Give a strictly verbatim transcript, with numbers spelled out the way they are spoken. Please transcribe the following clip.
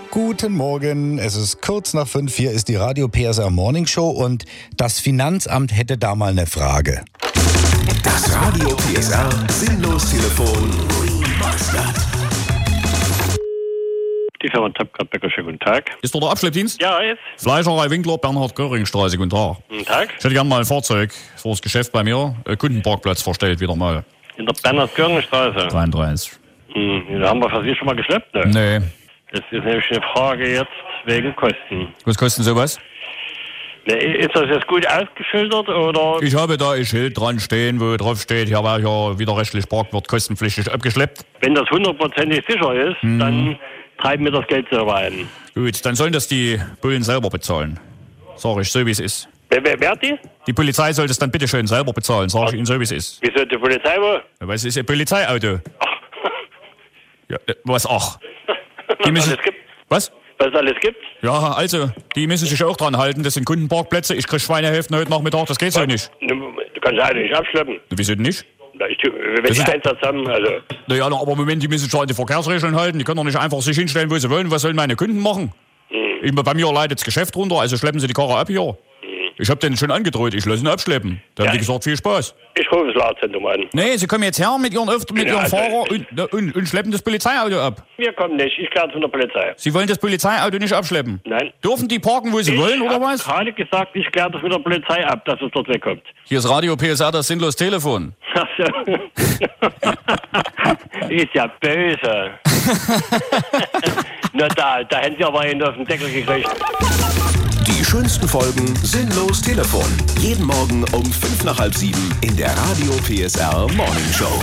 Guten Morgen, es ist kurz nach fünf, hier ist die Radio P S R Morning Show und das Finanzamt hätte da mal eine Frage. Das Radio P S R Sinnlos-Telefon Remastered. Die Firma Töpker-Becker, schönen guten Tag. Ist doch der Abschleppdienst? Ja, jetzt. Fleischerei Winkler, Bernhard-Göring-Straße, guten Tag. Guten Tag. Ich hätte gerne mal ein Fahrzeug für das Geschäft bei mir, äh, Kundenparkplatz verstellt wieder mal. In der Bernhard-Göring-Straße. dreiunddreißig. Hm, da haben wir für Sie schon mal geschleppt, ne? Nee. Das ist nämlich eine Frage jetzt wegen Kosten. Was kostet sowas? Ne, ist das jetzt gut ausgeschildert, oder? Ich habe da ein Schild dran stehen, wo drauf steht, hier war ja widerrechtlich Parkwirt kostenpflichtig abgeschleppt. Wenn das hundertprozentig sicher ist, Hm. dann treiben wir das Geld selber ein. Gut, dann sollen das die Bullen selber bezahlen. Sag ich, so wie es ist. Wer, wer, wer hat die? Die Polizei soll das dann bitte schön selber bezahlen, sag ich Ihnen, so wie es ist. Wieso die Polizei wo? Weil es ist ein Polizeiauto. Ja, äh, was, ach. Die Was müssen, alles gibt? was? Was es alles gibt? Ja, also, die müssen sich auch dran halten. Das sind Kundenparkplätze. Ich krieg Schweinehälften heute Nachmittag. Das geht so nicht. Du kannst ja nicht abschleppen. Wieso denn nicht? Na, Ich, tu- wenn Das ich ist- eins zusammen, also. Naja, aber im Moment, die müssen schon an die Verkehrsregeln halten. Die können doch nicht einfach sich hinstellen, wo sie wollen. Was sollen meine Kunden machen? Ich, bei mir leidet das Geschäft runter, also schleppen sie die Karre ab hier. Ich hab denen schon angedroht, ich lasse ihn abschleppen. Da haben Ja. die gesagt, viel Spaß. Ich rufe das Laderzentrum an. Nee, sie kommen jetzt her mit ihren, Öfter, mit Ja, ihrem also- Fahrer und, und, und schleppen das Polizeiauto ab. Wir kommen nicht, ich kläre von der Polizei. Sie wollen das Polizeiauto nicht abschleppen? Nein. Dürfen die parken, wo sie wollen, oder was? Ich habe gerade gesagt, ich kläre das mit der Polizei ab, dass es dort wegkommt. Hier ist Radio P S R, das sinnlos Telefon. Ach so. Ist ja böse. Na da, da hätten Sie aber einen auf den Deckel gekriegt. Die schönsten Folgen Sinnlos Telefon. Jeden Morgen um fünf nach halb sieben in der Radio P S R Morning Show.